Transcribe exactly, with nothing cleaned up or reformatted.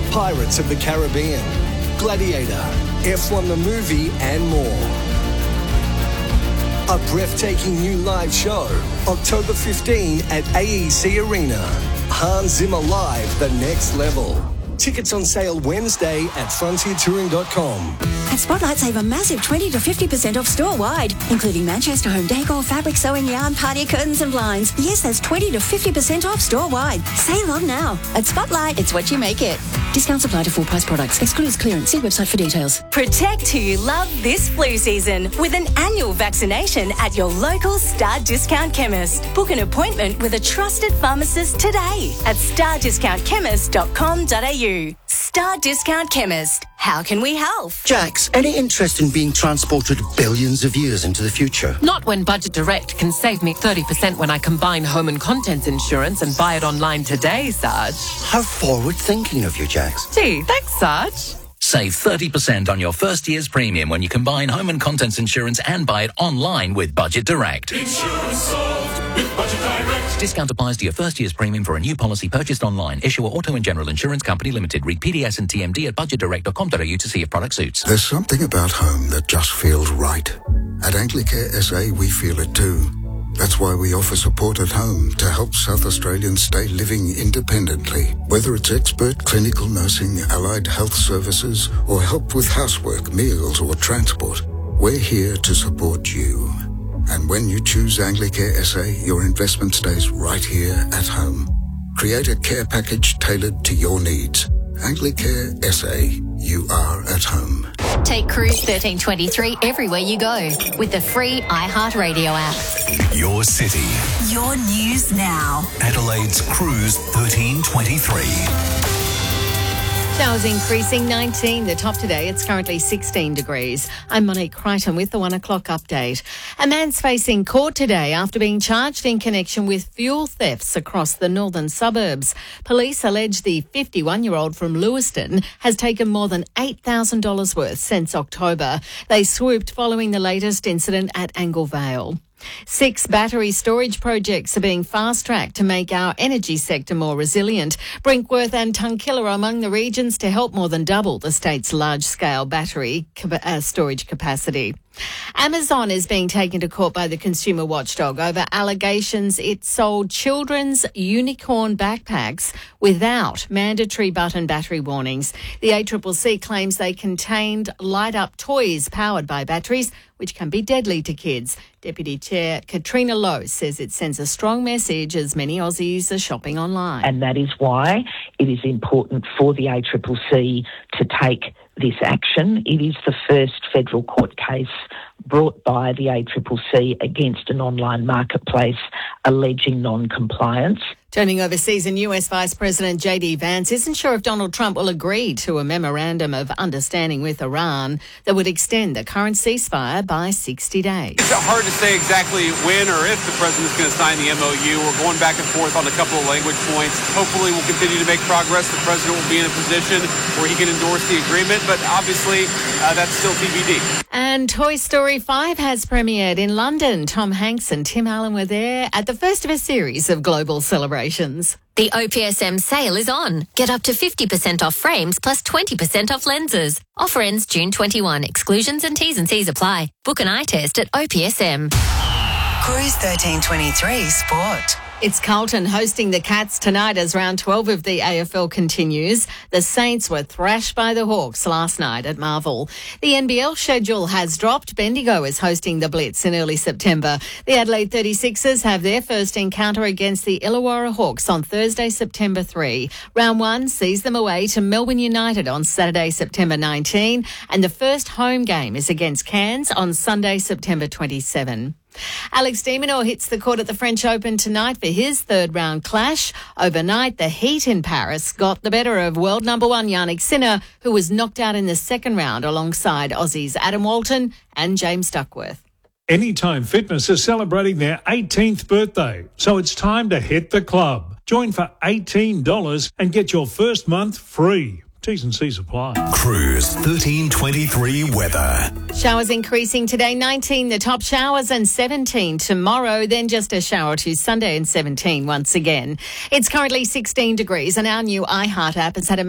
Pirates of the Caribbean, Gladiator, F one the movie and more. A breathtaking new live show, October fifteenth at A E C Arena. Hans Zimmer Live, the next level. Tickets on sale Wednesday at frontier touring dot com. At Spotlight, save a massive twenty to fifty percent off store-wide, including Manchester home decor, fabric, sewing, yarn, party curtains and blinds. Yes, that's twenty to fifty percent off store-wide. Save on now. At Spotlight, it's what you make it. Discounts apply to full-price products. Excludes clearance. See website for details. Protect who you love this flu season with an annual vaccination at your local Star Discount Chemist. Book an appointment with a trusted pharmacist today at star discount chemist dot com dot a u. Star Discount Chemist. How can we help? Jax, any interest in being transported billions of years into the future? Not when Budget Direct can save me thirty percent when I combine home and contents insurance and buy it online today, Sarge. How forward-thinking of you, Jax. Gee, thanks, Sarge. Save thirty percent on your first year's premium when you combine home and contents insurance and buy it online with Budget Direct. Insurance solved with Budget Direct. Discount applies to your first year's premium for a new policy purchased online. Issuer Auto and General Insurance Company Limited. Read P D S and T M D at budget direct dot com dot a u to see if product suits. There's something about home that just feels right. At Anglicare S A, we feel it too. That's why we offer support at home to help South Australians stay living independently. Whether it's expert clinical nursing, allied health services, or help with housework, meals, or transport, we're here to support you. And when you choose Anglicare S A, your investment stays right here at home. Create a care package tailored to your needs. Anglicare S A, you are at home. Take Cruise thirteen twenty-three everywhere you go with the free iHeartRadio app. Your city. Your news now. Adelaide's Cruise thirteen twenty-three. Showers increasing, nineteen. The top today, it's currently sixteen degrees. I'm Monique Crichton with the one o'clock update. A man's facing court today after being charged in connection with fuel thefts across the northern suburbs. Police allege the fifty-one-year-old from Lewiston has taken more than eight thousand dollars worth since October. They swooped following the latest incident at Anglevale. Six battery storage projects are being fast-tracked to make our energy sector more resilient. Brinkworth and Tunkilla are among the regions to help more than double the state's large-scale battery uh, storage capacity. Amazon is being taken to court by the consumer watchdog over allegations it sold children's unicorn backpacks without mandatory button battery warnings. The A C C C claims they contained light-up toys powered by batteries, which can be deadly to kids. Deputy Chair Katrina Lowe says it sends a strong message as many Aussies are shopping online. And that is why it is important for the A C C C to take this action. It is the first federal court case brought by the A C C C against an online marketplace alleging non-compliance. Turning overseas, and U S Vice President J D Vance isn't sure if Donald Trump will agree to a memorandum of understanding with Iran that would extend the current ceasefire by sixty days. It's hard to say exactly when or if the president's going to sign the M O U. We're going back and forth on a couple of language points. Hopefully we'll continue to make progress. The president will be in a position where he can endorse the agreement, but obviously uh, that's still T B D. And Toy Story five has premiered in London. Tom Hanks and Tim Allen were there at the first of a series of global celebrations. The O P S M sale is on. Get up to fifty percent off frames plus twenty percent off lenses. Offer ends June twenty-first. Exclusions and T's and C's apply. Book an eye test at O P S M. Cruise thirteen twenty-three Sport. It's Carlton hosting the Cats tonight as round twelve of the A F L continues. The Saints were thrashed by the Hawks last night at Marvel. The N B L schedule has dropped. Bendigo is hosting the Blitz in early September. The Adelaide thirty-sixers have their first encounter against the Illawarra Hawks on Thursday, September third. Round one sees them away to Melbourne United on Saturday, September nineteenth, and the first home game is against Cairns on Sunday, September twenty-seventh. Alex de Minaur hits the court at the French Open tonight for his third round clash. Overnight, the heat in Paris got the better of world number one Yannick Sinner, who was knocked out in the second round alongside Aussies Adam Walton and James Duckworth. Anytime Fitness is celebrating their eighteenth birthday, so it's time to hit the club. Join for eighteen dollars and get your first month free. T's and C's apply. Cruise thirteen twenty-three weather. Showers increasing today, nineteen the top showers and seventeen tomorrow, then just a shower to Sunday and seventeen once again. It's currently sixteen degrees and our new iHeart app has had a